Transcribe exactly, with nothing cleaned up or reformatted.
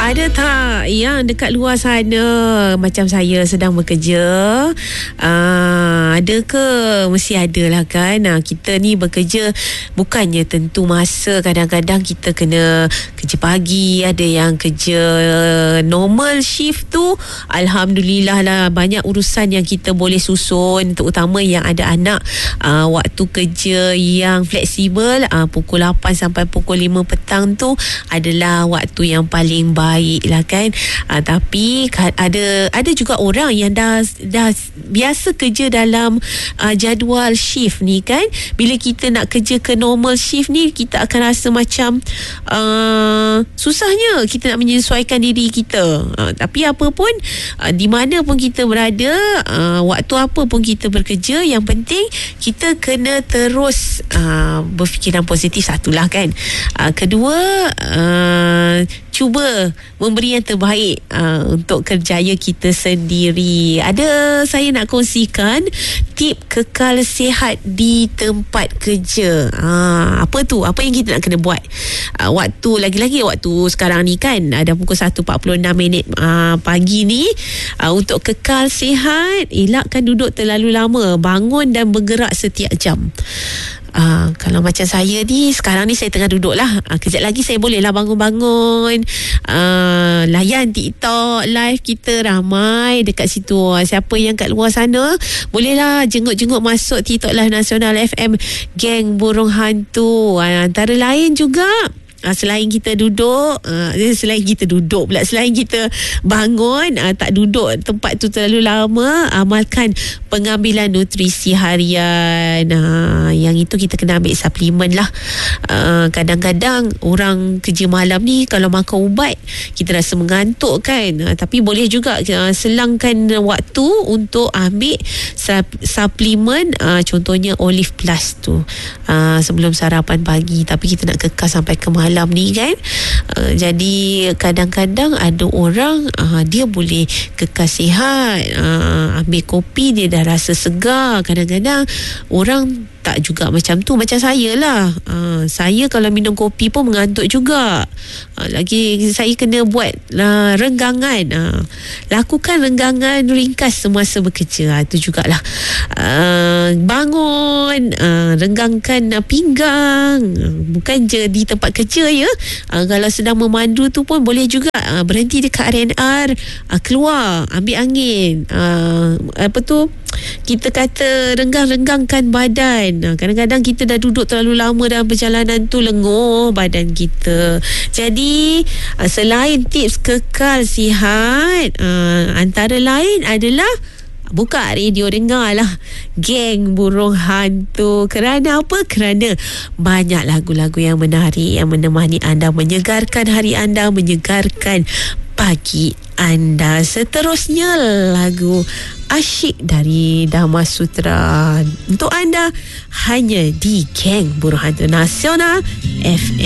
Ada tak yang dekat luar sana macam saya sedang bekerja? Uh, ada ke? Mesti ada lah kan. uh, Kita ni bekerja bukannya tentu masa. Kadang-kadang kita kena kerja pagi, ada yang kerja normal shift tu. Alhamdulillah lah, banyak urusan yang kita boleh susun, terutama yang ada anak. uh, Waktu kerja yang fleksibel, uh, pukul lapan sampai pukul lima petang tu adalah waktu yang paling baik baik lah kan. uh, Tapi ada ada juga orang yang dah dah biasa kerja dalam uh, jadual shift ni kan. Bila kita nak kerja ke normal shift ni, kita akan rasa macam uh, susahnya kita nak menyesuaikan diri kita. uh, Tapi apa pun, uh, di mana pun kita berada, uh, waktu apa pun kita bekerja, yang penting kita kena terus uh, berfikiran positif, satulah kan. uh, Kedua, uh, cuba memberi yang terbaik uh, untuk kerjaya kita sendiri. Ada saya nak kongsikan tip kekal sihat di tempat kerja. uh, Apa tu? Apa yang kita nak kena buat? uh, Waktu, lagi-lagi waktu sekarang ni kan, ada pukul satu empat puluh enam minit uh, pagi ni. uh, Untuk kekal sihat, elakkan duduk terlalu lama. Bangun dan bergerak setiap jam. Uh, kalau macam saya ni, sekarang ni saya tengah duduk lah. uh, Kejap lagi saya boleh lah bangun-bangun, uh, layan TikTok live kita, ramai dekat situ. uh, Siapa yang kat luar sana, bolehlah jenguk-jenguk masuk TikTok live Nasional F M Geng Burung Hantu. uh, Antara lain juga, Uh, selain kita duduk, uh, selain kita duduk pula, selain kita bangun, uh, tak duduk tempat tu terlalu lama, amalkan pengambilan nutrisi harian. Uh, yang itu kita kena ambil suplemen lah. Uh, kadang-kadang orang kerja malam ni, kalau makan ubat, kita rasa mengantuk kan. Uh, tapi boleh juga uh, selangkan waktu untuk ambil sup- suplemen. Uh, contohnya Olive Plus tu, uh, sebelum sarapan pagi. Tapi kita nak kekal sampai ke malam malam ni kan. uh, Jadi kadang-kadang ada orang uh, dia boleh kekal sihat, uh, ambil kopi dia dah rasa segar. Kadang-kadang orang tak juga macam tu. Macam saya lah, uh, saya kalau minum kopi pun mengantuk juga. uh, Lagi saya kena buat uh, renggangan. uh, Lakukan renggangan ringkas semasa bekerja. uh, Itu jugalah, uh, bangun, uh, renggangkan uh, pinggang. uh, Bukan je di tempat kerja ya. uh, Kalau sedang memandu tu pun boleh juga uh, berhenti dekat R and R, uh, keluar ambil angin. uh, Apa tu, kita kata renggang-renggangkan badan. Kadang-kadang kita dah duduk terlalu lama dalam perjalanan tu, lenguh badan kita. Jadi selain tips kekal sihat, antara lain adalah buka radio, dengarlah Geng Burung Hantu. Kerana apa? Kerana banyak lagu-lagu yang menarik, yang menemani anda, menyegarkan hari anda, menyegarkan pagi anda. Seterusnya lagu asyik dari Dharma Sutra untuk anda, hanya di Geng Burung Hantu Nasional F M.